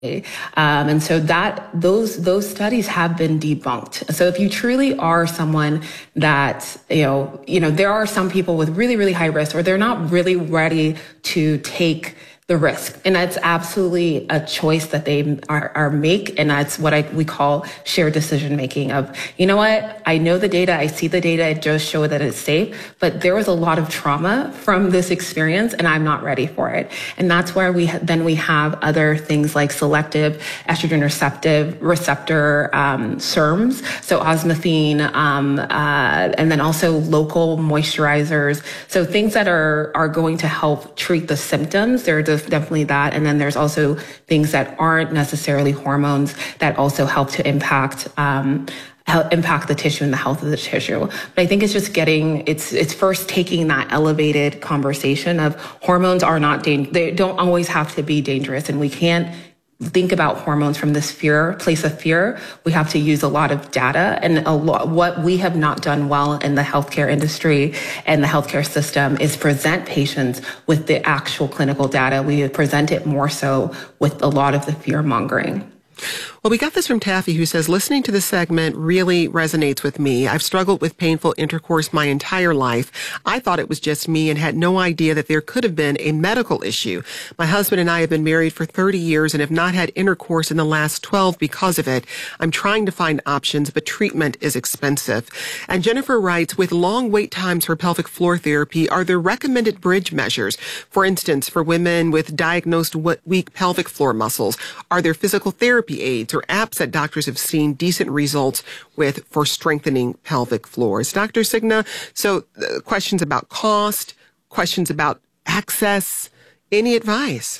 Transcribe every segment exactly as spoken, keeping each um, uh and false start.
Um, and so that those those studies have been debunked. So if you truly are someone that, you know, you know, there are some people with really, really high risk, or they're not really ready to take the risk. And that's absolutely a choice that they are, are make. And that's what I, we call shared decision making of, you know what, I know the data, I see the data, it does show that it's safe, but there was a lot of trauma from this experience and I'm not ready for it. And that's where we, then we have other things like selective estrogen receptive receptor, um, S E R Ms. So osmothene, um, uh, and then also local moisturizers. So things that are, are going to help treat the symptoms. There are definitely that. And then there's also things that aren't necessarily hormones that also help to impact, um, help impact the tissue and the health of the tissue. But I think it's just getting, it's, it's first taking that elevated conversation of hormones are not dangerous. They don't always have to be dangerous. And we can't think about hormones from this fear, place of fear. We have to use a lot of data, and a lot, what we have not done well in the healthcare industry and the healthcare system is present patients with the actual clinical data. We present it more so with a lot of the fear mongering. Well, we got this from Taffy, who says, listening to this segment really resonates with me. I've struggled with painful intercourse my entire life. I thought it was just me and had no idea that there could have been a medical issue. My husband and I have been married for thirty years and have not had intercourse in the last twelve because of it. I'm trying to find options, but treatment is expensive. And Jennifer writes, with long wait times for pelvic floor therapy, are there recommended bridge measures? For instance, for women with diagnosed weak pelvic floor muscles, are there physical therapy aids or apps that doctors have seen decent results with for strengthening pelvic floors? Doctor Signa, so uh, questions about cost, questions about access, any advice?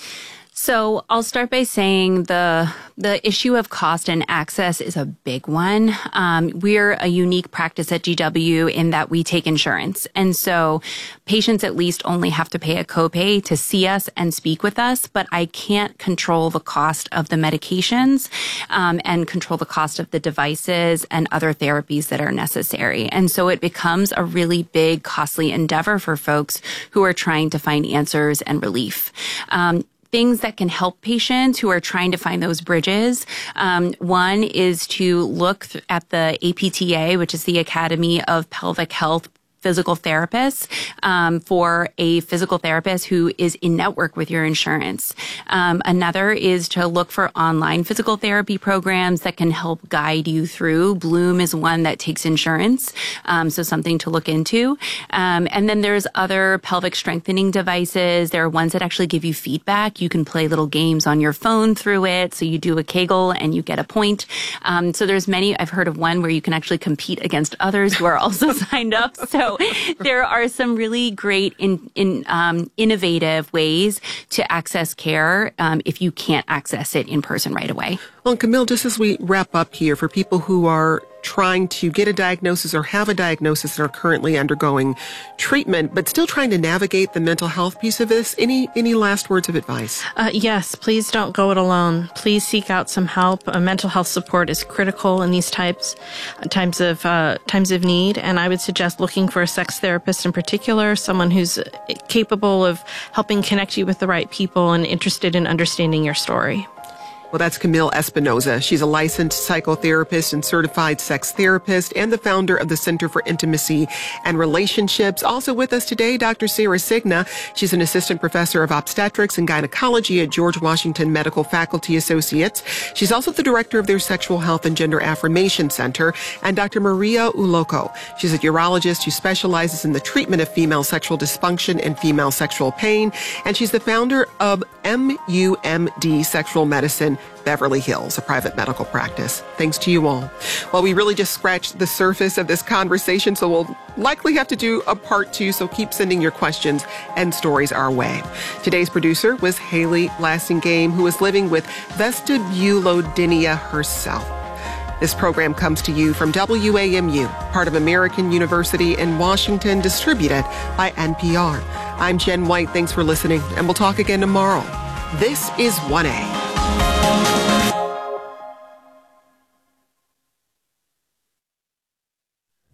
So I'll start by saying the the issue of cost and access is a big one. Um, we're a unique practice at G W in that we take insurance. And so patients at least only have to pay a copay to see us and speak with us, but I can't control the cost of the medications um, and control the cost of the devices and other therapies that are necessary. And so it becomes a really big, costly endeavor for folks who are trying to find answers and relief. Um, Things that can help patients who are trying to find those bridges. Um, one is to look th- at the A P T A, which is the Academy of Pelvic Health physical therapists, um, for a physical therapist who is in network with your insurance. Um, another is to look for online physical therapy programs that can help guide you through. Bloom is one that takes insurance, um, so something to look into. Um, and then there's other pelvic strengthening devices. There are ones that actually give you feedback. You can play little games on your phone through it. So you do a Kegel and you get a point. Um, so there's many. I've heard of one where you can actually compete against others who are also signed up. So there are some really great, in, in um, innovative ways to access care um, if you can't access it in person right away. Well, Camille, just as we wrap up here, for people who are trying to get a diagnosis or have a diagnosis and are currently undergoing treatment, but still trying to navigate the mental health piece of this, any any last words of advice? Uh, yes, please don't go it alone. Please seek out some help. Uh, mental health support is critical in these types uh, times of uh, times of need, and I would suggest looking for a sex therapist in particular, someone who's capable of helping connect you with the right people and interested in understanding your story. Well, that's Camille Espinoza. She's a licensed psychotherapist and certified sex therapist and the founder of the Center for Intimacy and Relationships. Also with us today, Doctor Sarah Signa. She's an assistant professor of obstetrics and gynecology at George Washington Medical Faculty Associates. She's also the director of their Sexual Health and Gender Affirmation Center. And Doctor Maria Uloko. She's a urologist who specializes in the treatment of female sexual dysfunction and female sexual pain. And she's the founder of M U M D Sexual Medicine Beverly Hills, a private medical practice. Thanks to you all. Well, we really just scratched the surface of this conversation, so we'll likely have to do a part two, so keep sending your questions and stories our way. Today's producer was Haley Blassingame, who is living with vestibulodynia herself. This program comes to you from W A M U, part of American University in Washington, distributed by N P R. I'm Jen White. Thanks for listening, and we'll talk again tomorrow. This is one A.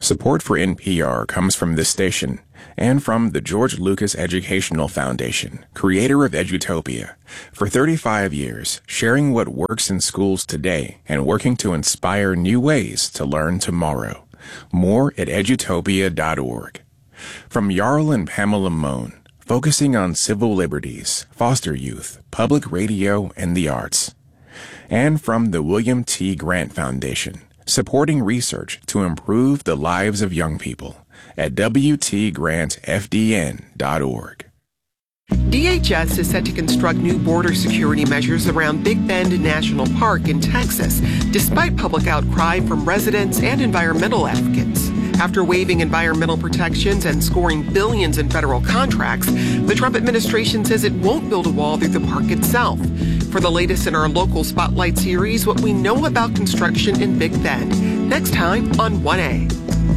Support for N P R comes from this station and from the George Lucas Educational Foundation, creator of Edutopia. For thirty-five years, sharing what works in schools today and working to inspire new ways to learn tomorrow. More at edutopia dot org. From Jarl and Pamela Mohn, focusing on civil liberties, foster youth, public radio, and the arts. And from the William T. Grant Foundation, supporting research to improve the lives of young people at w t grant f d n dot org. D H S is set to construct new border security measures around Big Bend National Park in Texas, despite public outcry from residents and environmental advocates. After waiving environmental protections and scoring billions in federal contracts, the Trump administration says it won't build a wall through the park itself. For the latest in our local Spotlight series, what we know about construction in Big Bend. Next time on one A.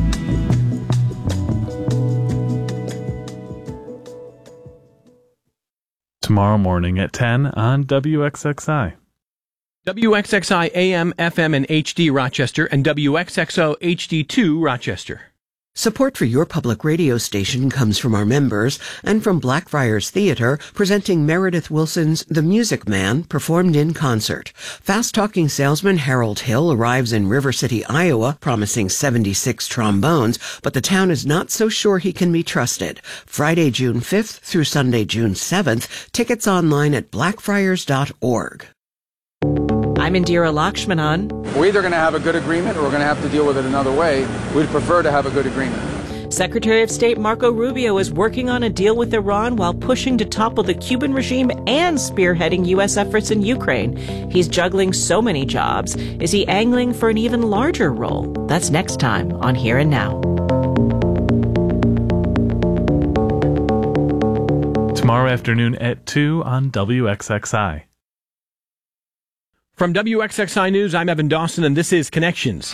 Tomorrow morning at ten on W X X I. W X X I A M, F M, and H D Rochester, and W X X O H D two Rochester. Support for your public radio station comes from our members and from Blackfriars Theater, presenting Meredith Wilson's The Music Man, performed in concert. Fast-talking salesman Harold Hill arrives in River City, Iowa, promising seventy-six trombones, but the town is not so sure he can be trusted. Friday, June fifth through Sunday, June seventh. Tickets online at blackfriars dot org. I'm Indira Lakshmanan. We're either going to have a good agreement or we're going to have to deal with it another way. We'd prefer to have a good agreement. Secretary of State Marco Rubio is working on a deal with Iran while pushing to topple the Cuban regime and spearheading U S efforts in Ukraine. He's juggling so many jobs. Is he angling for an even larger role? That's next time on Here and Now. Tomorrow afternoon at two on W X X I. From W X X I News, I'm Evan Dawson, and this is Connections.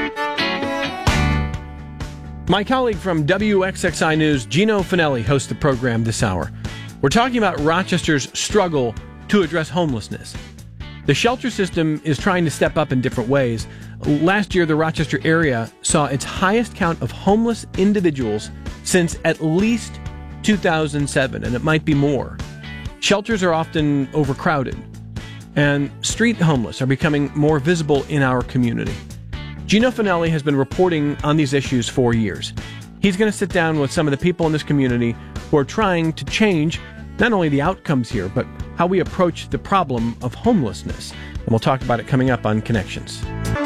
My colleague from W X X I News, Gino Finelli, hosts the program this hour. We're talking about Rochester's struggle to address homelessness. The shelter system is trying to step up in different ways. Last year, the Rochester area saw its highest count of homeless individuals since at least two thousand seven, and it might be more. Shelters are often overcrowded, and street homeless are becoming more visible in our community. Gino Finelli has been reporting on these issues for years. He's going to sit down with some of the people in this community who are trying to change not only the outcomes here, but how we approach the problem of homelessness. And we'll talk about it coming up on Connections.